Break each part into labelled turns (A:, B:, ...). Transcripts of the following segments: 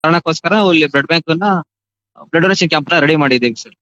A: ಕಾರಣಕ್ಕೋಸ್ಕರ ಇಲ್ಲಿ blood donation camp ನ ರೆಡಿ ಮಾಡಿದ್ದೀವಿ ಸರ್.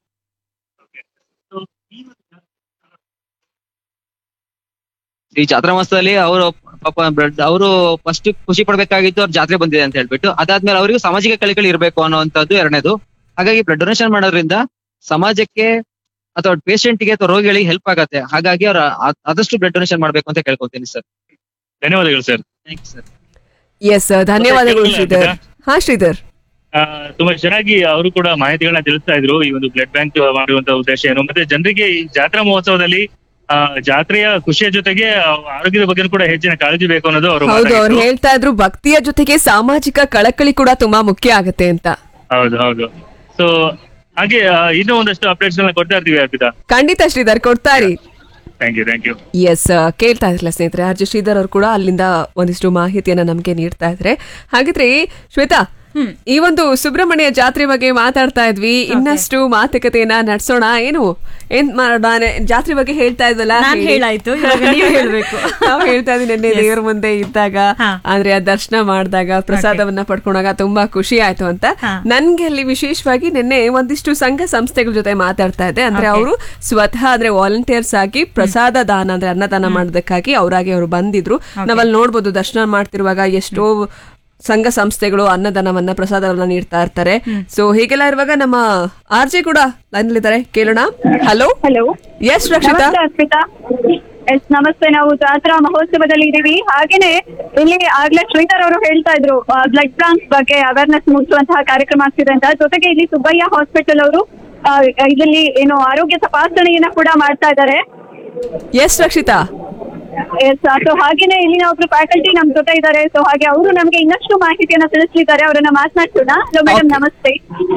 A: ಈ ಜಾತ್ರಾ ಮಾಸದಲ್ಲಿ ಅವರು ಪಾಪ ಅವರು ಫಸ್ಟ್ ಖುಷಿ ಪಡ್ಬೇಕಾಗಿತ್ತು, ಅವ್ರ ಜಾತ್ರೆ ಬಂದಿದೆ ಅಂತ ಹೇಳ್ಬಿಟ್ಟು. ಅದಾದ್ಮೇಲೆ ಅವರಿಗೂ ಸಾಮಾಜಿಕ ಕಳಕಳಿ ಇರಬೇಕು ಅನ್ನುವಂಥದ್ದು ಎರಡನೇದು. ಹಾಗಾಗಿ ಬ್ಲಡ್ ಡೊನೇಷನ್ ಮಾಡೋದ್ರಿಂದ ಸಮಾಜಕ್ಕೆ ಅಥವಾ ಪೇಷಂಟ್ ಗೆ ಅಥವಾ ರೋಗಿಗಳಿಗೆ ಹೆಲ್ಪ್ ಆಗತ್ತೆ. ಹಾಗಾಗಿ ಅವ್ರ ಆದಷ್ಟು ಬ್ಲಡ್ ಡೊನೇಷನ್ ಮಾಡ್ಬೇಕು ಅಂತ ಕೇಳ್ಕೊತೀನಿ ಸರ್.
B: ಧನ್ಯವಾದಗಳು sir.
A: Thank you sir.
C: S, ಧನ್ಯವಾದಗಳು ಶ್ರೀಧರ್. ಹಾ ಶ್ರೀಧರ್,
B: ತುಂಬಾ ಚೆನ್ನಾಗಿ ಅವರು ಕೂಡ ಮಾಹಿತಿಗಳನ್ನ ತಿಳಿಸ್ತಾ ಇದ್ರು. ಈ ಒಂದು ಬ್ಲಡ್ ಬ್ಯಾಂಕ್ ಮಾಡುವಂತ ಉದ್ದೇಶ ಏನು, ಮತ್ತೆ ಜನರಿಗೆ ಈ ಜಾತ್ರಾ ಮಹೋತ್ಸವದಲ್ಲಿ ಜಾತ್ರೆಯ ಖುಷಿಯ ಜೊತೆಗೆ ಆರೋಗ್ಯದ ಬಗ್ಗೆ ಕೂಡ ಹೆಚ್ಚಿನ ಕಾಳಜಿ ಬೇಕು ಅನ್ನೋದು ಅವರು.
C: ಹೌದು, ಅವ್ರು ಹೇಳ್ತಾ ಇದ್ರು ಭಕ್ತಿಯ ಜೊತೆಗೆ ಸಾಮಾಜಿಕ ಕಳಕಳಿ ಕೂಡ ತುಂಬಾ ಮುಖ್ಯ ಆಗತ್ತೆ ಅಂತ.
B: ಹೌದು ಹೌದು. ಸೊ ಹಾಗೆ ಇನ್ನೂ ಒಂದಷ್ಟು ಅಪ್ಡೇಟ್ಸ್ ಕೊಡ್ತಾ ಇರ್ತೀವಿ ಅರ್ಪಿತಾ.
C: ಖಂಡಿತ ಶ್ರೀಧರ್, ಕೊಡ್ತಾರಿ.
B: Thank you.
C: ಎಸ್, ಕೇಳ್ತಾ ಇದ್ರಲ್ಲ ಸ್ನೇಹಿತರೆ, ಆರ್ ಜೆ ಶ್ರೀಧರ್ ಅವರು ಕೂಡ ಅಲ್ಲಿಂದ ಒಂದಿಷ್ಟು ಮಾಹಿತಿಯನ್ನ ನಮ್ಗೆ ನೀಡ್ತಾ ಇದ್ರೆ. ಹಾಗಿದ್ರೆ ಶ್ವೇತಾ, ಈ ಒಂದು ಸುಬ್ರಹ್ಮಣ್ಯ ಜಾತ್ರೆ ಬಗ್ಗೆ ಮಾತಾಡ್ತಾ ಇದ್ವಿ, ಇನ್ನಷ್ಟು ಮಾತುಕತೆಯನ್ನ ನಡ್ಸೋಣ. ಏನ್ ಮಾಡೋಣ, ಜಾತ್ರೆ ಬಗ್ಗೆ ಹೇಳ್ತಾ ಇದ್ವಲ್ಲ,
D: ಹೇಳಾಯ್ತು, ಹೇಳ್ಬೇಕು.
C: ನಾವು ಹೇಳ್ತಾ ಇದ್ವಿ ನಿನ್ನೆ ದೇವರ ಮುಂದೆ ಇದ್ದಾಗ, ಅಂದ್ರೆ ಆ ದರ್ಶನ ಮಾಡಿದಾಗ ಪ್ರಸಾದವನ್ನ ಪಡ್ಕೊಂಡಾಗ ತುಂಬಾ ಖುಷಿ ಆಯ್ತು ಅಂತ. ನನ್ಗೆ ಅಲ್ಲಿ ವಿಶೇಷವಾಗಿ ನಿನ್ನೆ ಒಂದಿಷ್ಟು ಸಂಘ ಸಂಸ್ಥೆಗಳ ಜೊತೆ ಮಾತಾಡ್ತಾ ಇದ್ದೆ. ಅಂದ್ರೆ ಅವರು ಸ್ವತಃ ಅಂದ್ರೆ ವಾಲಂಟಿಯರ್ಸ್ ಆಗಿ ಪ್ರಸಾದ ದಾನ ಅಂದ್ರೆ ಅನ್ನದಾನ ಮಾಡೋದಕ್ಕಾಗಿ ಅವರು ಬಂದಿದ್ರು. ನಾವಲ್ಲಿ ನೋಡ್ಬೋದು, ದರ್ಶನ ಮಾಡ್ತಿರುವಾಗ ಎಷ್ಟೋ ಸಂಘ ಸಂಸ್ಥೆಗಳು ಅನ್ನದಾನವನ್ನ ಪ್ರಸಾದವನ್ನ ನೀಡ್ತಾ ಇರ್ತಾರೆ. ಸೊ ಹೀಗೆಲ್ಲ ಇರುವಾಗ ನಮ್ಮ ಆರ್ಜೆ ಕೂಡ ಲೈನಲ್ಲಿದ್ದಾರೆ, ಕೇಳೋಣ. ಹಲೋ. ಎಸ್ ರಕ್ಷಿತಾ.
E: ಎಸ್ ನಮಸ್ತೆ. ನಾವು ಜಾತ್ರಾ ಮಹೋತ್ಸವದಲ್ಲಿ ಇದೀವಿ. ಹಾಗೇನೆ ಇಲ್ಲಿ ಆಗ್ಲೇ ಶ್ರೀಧರ್ ಅವರು ಹೇಳ್ತಾ ಇದ್ರು ಬ್ಲಡ್ ಬ್ಯಾಂಕ್ ಬಗ್ಗೆ ಅವೇರ್ನೆಸ್ ಮೂಡಿಸುವಂತಹ ಕಾರ್ಯಕ್ರಮ ಆಗ್ತಿದೆ ಅಂತ. ಜೊತೆಗೆ ಇಲ್ಲಿ ಸುಬ್ಬಯ್ಯ ಹಾಸ್ಪಿಟಲ್ ಅವರು ಇದರಲ್ಲಿ ಏನು ಆರೋಗ್ಯ ತಪಾಸಣೆಯನ್ನ ಕೂಡ ಮಾಡ್ತಾ ಇದ್ದಾರೆ.
C: ಎಸ್ ರಕ್ಷಿತಾ.
E: ಎಸ್, ಸೊ ಹಾಗೇನೆ ಇಲ್ಲಿನ ಒಬ್ರು ಫ್ಯಾಕಲ್ಟಿ ನಮ್ ಜೊತೆ ಇದ್ದಾರೆ. ಸೊ ಹಾಗೆ ಅವರು ನಮ್ಗೆ ಇನ್ನಷ್ಟು ಮಾಹಿತಿಯನ್ನ ತಿಳಿಸ್ಲಿದ್ದಾರೆ. ಅವರನ್ನ ಮಾತನಾಡ್ಸೋಣ. ಹಲೋ ಮೇಡಮ್, ನಮಸ್ತೆ.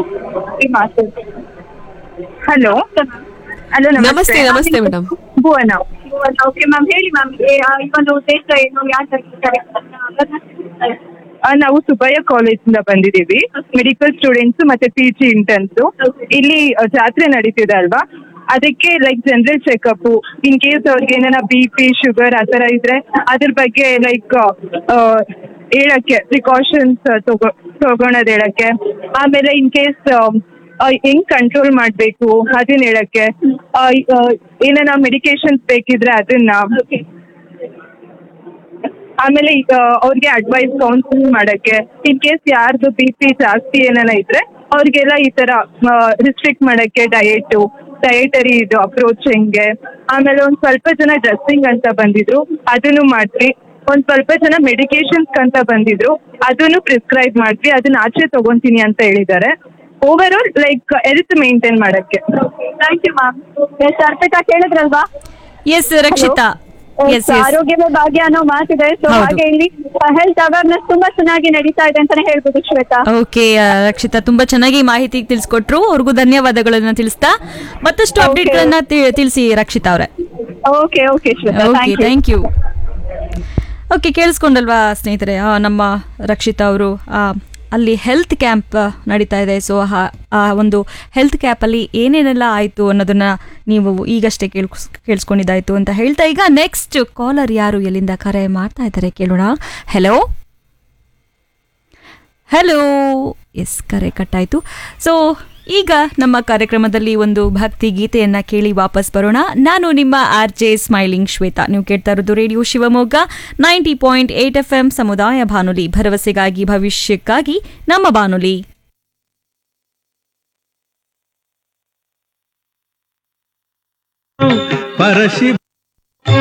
E: ಹಲೋ ಹಲೋ
C: ನಮಸ್ತೆ. ನಮಸ್ತೆ ಮೇಡಮ್.
E: ಭುವನ. ಓಕೆ ಮ್ಯಾಮ್, ಹೇಳಿ ಮ್ಯಾಮ್, ಈ ಒಂದು ಉದ್ದೇಶ ಏನು, ಯಾಕೆ
F: ನಾವು ಸುಬ್ಬಯ್ಯ ಕಾಲೇಜ್ ಇಂದ ಬಂದಿದ್ದೀವಿ, ಮೆಡಿಕಲ್ ಸ್ಟೂಡೆಂಟ್ಸ್ ಮತ್ತೆ PG ಇಂಟರ್ನ್ಸ್. ಇಲ್ಲಿ ಜಾತ್ರೆ ನಡೀತಿದೆ ಅಲ್ವಾ, ಅದಕ್ಕೆ like general checkup, in case ಅವ್ರಿಗೆ ಏನಾರ BP ಶುಗರ್ ಆ ತರ ಇದ್ರೆ ಅದ್ರ ಬಗ್ಗೆ ಲೈಕ್ ಹೇಳಕ್ಕೆ, ಪ್ರಿಕಾಷನ್ಸ್ ತಗೊಳೋದ್ ಹೇಳಕ್ಕೆ, ಆಮೇಲೆ ಇನ್ ಕೇಸ್ ಹೆಂಗ್ ಕಂಟ್ರೋಲ್ ಮಾಡ್ಬೇಕು ಅದನ್ನ ಹೇಳಕ್ಕೆ, ಏನಾರ ಮೆಡಿಕೇಶನ್ಸ್ ಬೇಕಿದ್ರೆ ಅದನ್ನ, ಆಮೇಲೆ ಈಗ ಅವ್ರಿಗೆ ಅಡ್ವೈಸ್ ಕೌನ್ಸಿಲಿಂಗ್ ಮಾಡಕ್ಕೆ, ಇನ್ ಕೇಸ್ ಯಾರ್ದು BP ಜಾಸ್ತಿ ಏನಾರ ಇದ್ರೆ ಅವ್ರಿಗೆಲ್ಲ ಈ ತರ ರಿಸ್ಟ್ರಿಕ್ಟ್ ಮಾಡಕ್ಕೆ ಡಯಟರಿ ಇದು ಅಪ್ರೋಚ್ ಹೆಂಗೆ. ಆಮೇಲೆ ಒಂದ್ ಸ್ವಲ್ಪ ಜನ ಡ್ರೆಸ್ಸಿಂಗ್ ಅಂತ ಬಂದಿದ್ರು, ಅದನ್ನು ಮಾಡ್ರಿ. ಒಂದ್ ಸ್ವಲ್ಪ ಜನ ಮೆಡಿಕೇಶನ್ಸ್ ಅಂತ ಬಂದಿದ್ರು, ಅದನ್ನು ಪ್ರಿಸ್ಕ್ರೈಬ್ ಮಾಡ್ರಿ, ಅದನ್ನ ಆಚೆ ತಗೊಂತೀನಿ ಅಂತ ಹೇಳಿದ್ದಾರೆ. Over all like health maintain ಮಾಡಕ್ಕೆ.
E: Thank you ma'am. S Arpita, ಕೇಳಿದ್ರಲ್ವಾ?
D: S Rakshita.
E: ಆರೋಗ್ಯವೇ ಭಾಗ್ಯ ಅನ್ನೋ ಮಾತಿದೆ. ಸೊ ಹಾಗೆ ಇಲ್ಲಿ ಹೆಲ್ತ್ ಅವೇರ್ನೆಸ್ ತುಂಬಾ ಚೆನ್ನಾಗಿ ನಡೀತಾ ಇದೆ ಅಂತಾನೆ ಹೇಳ್ಬೋದು ಶ್ವೇತಾ.
D: ಓಕೆ ರಕ್ಷಿತಾ, ತುಂಬಾ ಚೆನ್ನಾಗಿ ಮಾಹಿತಿ ತಿಳಿಸ್ಕೊಟ್ರು. ಅವ್ರಿಗೂ ಧನ್ಯವಾದಗಳನ್ನ ತಿಳಿಸ್ತಾ ಮತ್ತಷ್ಟು ಅಪ್ಡೇಟ್ ಗಳನ್ನ ತಿಳಿಸಿ ರಕ್ಷಿತಾ ಅವರೇ.
E: Okay Shweta,
D: thank you. Okay, ಕೇಳಿಸ್ಕೊಂಡಲ್ವಾ ಸ್ನೇಹಿತರೆ, ನಮ್ಮ ರಕ್ಷಿತಾ ಅವರು ಅಲ್ಲಿ ಹೆಲ್ತ್ ಕ್ಯಾಂಪ್ ನಡೀತಾ ಇದೆ. ಸೊ ಆ ಒಂದು ಹೆಲ್ತ್ ಕ್ಯಾಂಪಲ್ಲಿ ಏನೇನೆಲ್ಲ ಆಯಿತು ಅನ್ನೋದನ್ನ ನೀವು ಈಗಷ್ಟೇ ಕೇಳಿಸ್ಕೊಂಡಿದ್ದಾಯ್ತು ಅಂತ ಹೇಳ್ತಾ, ಈಗ ನೆಕ್ಸ್ಟ್ ಕಾಲರ್ ಯಾರು ಎಲ್ಲಿಂದ ಕರೆ ಮಾಡ್ತಾ ಇದ್ದಾರೆ ಕೇಳೋಣ. ಹಲೋ. ಎಸ್, ಕರೆ ಕಟ್ಟಾಯಿತು. ಸೊ ಈಗ ನಮ್ಮ ಕಾರ್ಯಕ್ರಮದಲ್ಲಿ ಒಂದು ಭಕ್ತಿ ಗೀತೆಯನ್ನ ಕೇಳಿ ವಾಪಸ್ ಬರೋಣ. ನಾನು ನಿಮ್ಮ RJ ಸ್ಮೈಲಿಂಗ್ ಶ್ವೇತಾ. ನೀವು ಕೇಳ್ತಾ ಇರೋದು ರೇಡಿಯೋ ಶಿವಮೊಗ್ಗ 90.8 FM ಸಮುದಾಯ ಬಾನುಲಿ, ಭರವಸೆಗಾಗಿ ಭವಿಷ್ಯಕ್ಕಾಗಿ ನಮ್ಮ ಬಾನುಲಿ.
G: ಪರಶಿ